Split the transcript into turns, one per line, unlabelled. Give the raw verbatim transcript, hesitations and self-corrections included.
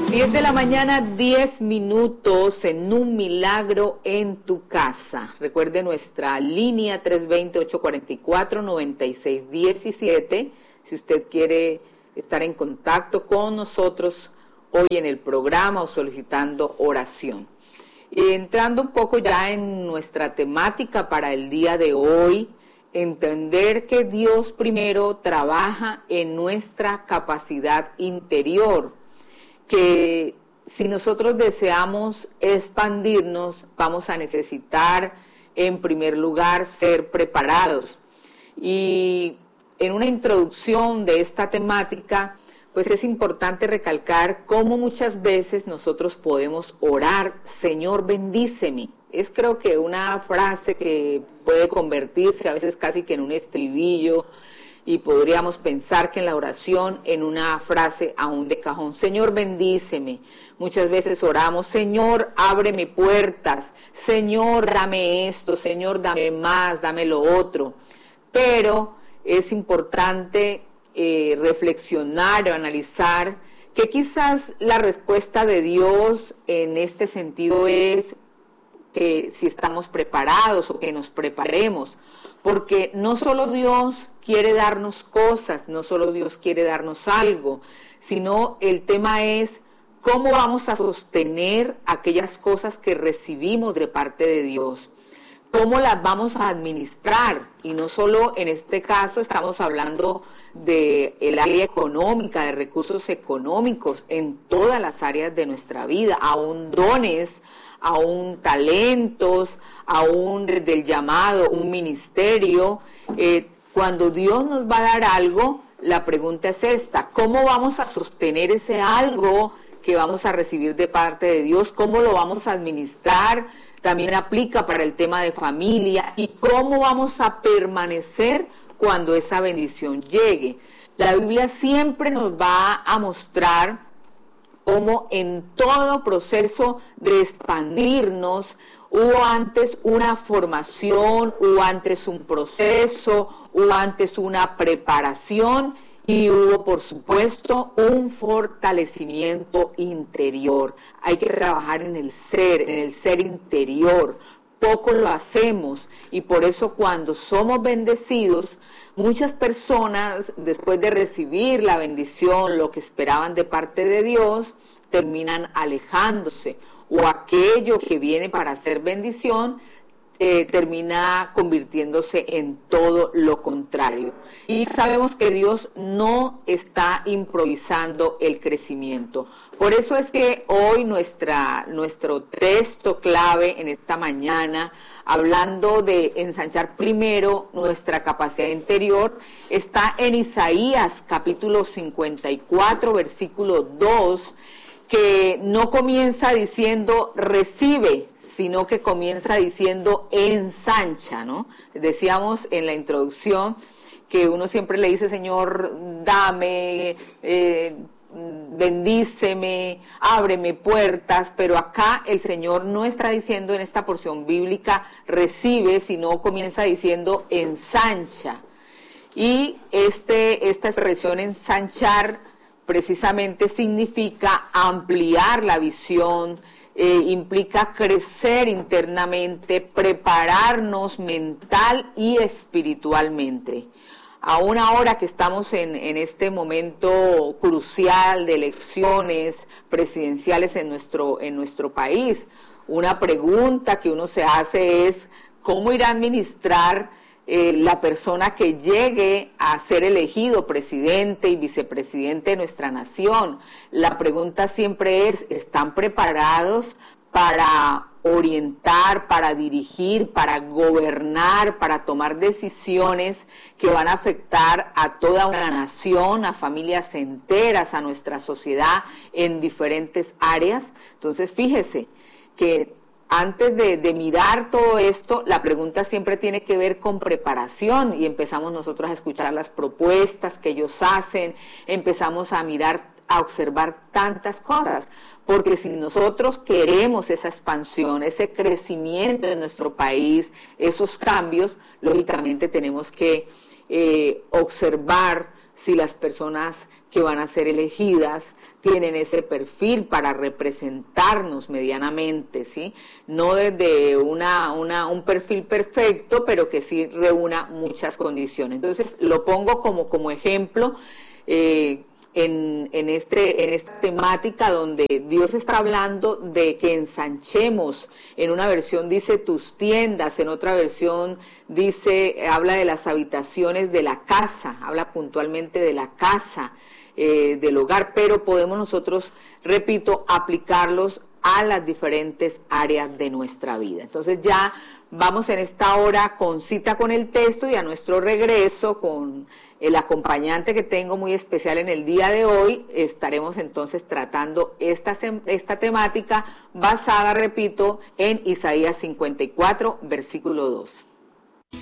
diez de la mañana, diez minutos en Un Milagro en tu Casa. Recuerde nuestra línea tres dos cero, ocho cuatro cuatro, nueve seis uno siete. Si usted quiere estar en contacto con nosotros hoy en el programa o solicitando oración. Entrando un poco ya en nuestra temática para el día de hoy, entender que Dios primero trabaja en nuestra capacidad interior, que si nosotros deseamos expandirnos, vamos a necesitar, en primer lugar, ser preparados. Y en una introducción de esta temática, pues es importante recalcar cómo muchas veces nosotros podemos orar, Señor, bendíceme. Es creo que una frase que puede convertirse a veces casi que en un estribillo, y podríamos pensar que en la oración en una frase aún de cajón, Señor, bendíceme. Muchas veces oramos, Señor, ábreme puertas, Señor, dame esto, Señor, dame más, dame lo otro. Pero es importante eh, reflexionar o analizar que quizás la respuesta de Dios en este sentido es que si estamos preparados o que nos preparemos, porque no solo Dios quiere darnos cosas, no solo Dios quiere darnos algo, sino el tema es cómo vamos a sostener aquellas cosas que recibimos de parte de Dios, cómo las vamos a administrar, y no solo en este caso estamos hablando del área económica, de recursos económicos, en todas las áreas de nuestra vida, aún dones, aún talentos, aún desde el llamado, un ministerio. Eh, cuando Dios nos va a dar algo, la pregunta es esta: ¿cómo vamos a sostener ese algo que vamos a recibir de parte de Dios? ¿Cómo lo vamos a administrar? También aplica para el tema de familia. ¿Y cómo vamos a permanecer cuando esa bendición llegue? La Biblia siempre nos va a mostrar cómo en todo proceso de expandirnos hubo antes una formación, hubo antes un proceso, hubo antes una preparación y hubo, por supuesto, un fortalecimiento interior. Hay que trabajar en el ser, en el ser interior. Poco lo hacemos, y por eso cuando somos bendecidos, muchas personas, después de recibir la bendición, lo que esperaban de parte de Dios, terminan alejándose, o aquello que viene para hacer bendición eh, termina convirtiéndose en todo lo contrario. Y sabemos que Dios no está improvisando el crecimiento. Por eso es que hoy nuestra, nuestro texto clave en esta mañana, hablando de ensanchar primero nuestra capacidad interior, está en Isaías capítulo cincuenta y cuatro, versículo dos, que no comienza diciendo recibe, sino que comienza diciendo ensancha, ¿no? Decíamos en la introducción que uno siempre le dice, Señor, dame, eh, bendíceme, ábreme puertas, pero acá el Señor no está diciendo en esta porción bíblica recibe, sino comienza diciendo ensancha. Y este, esta expresión ensanchar precisamente significa ampliar la visión, eh, implica crecer internamente, prepararnos mental y espiritualmente. Aún ahora que estamos en, en este momento crucial de elecciones presidenciales en nuestro, en nuestro país, una pregunta que uno se hace es ¿cómo irá a administrar eh, la persona que llegue a ser elegido presidente y vicepresidente de nuestra nación? La pregunta siempre es, ¿están preparados para orientar, para dirigir, para gobernar, para tomar decisiones que van a afectar a toda una nación, a familias enteras, a nuestra sociedad en diferentes áreas? Entonces, fíjese que antes de, de mirar todo esto, la pregunta siempre tiene que ver con preparación, y empezamos nosotros a escuchar las propuestas que ellos hacen, empezamos a mirar, a observar tantas cosas, porque si nosotros queremos esa expansión, ese crecimiento de nuestro país, esos cambios, lógicamente tenemos que eh, observar si las personas que van a ser elegidas, tienen ese perfil para representarnos medianamente, ¿sí? No desde una, una, un perfil perfecto, pero que sí reúna muchas condiciones. Entonces, lo pongo como, como ejemplo eh, en, en, este, en esta temática donde Dios está hablando de que ensanchemos. En una versión dice tus tiendas, en otra versión dice, habla de las habitaciones de la casa, habla puntualmente de la casa, Eh, del hogar, pero podemos nosotros, repito, aplicarlos a las diferentes áreas de nuestra vida. Entonces ya vamos en esta hora con cita con el texto y a nuestro regreso con el acompañante que tengo muy especial en el día de hoy, estaremos entonces tratando esta, esta temática basada, repito, en Isaías cincuenta y cuatro, versículo dos.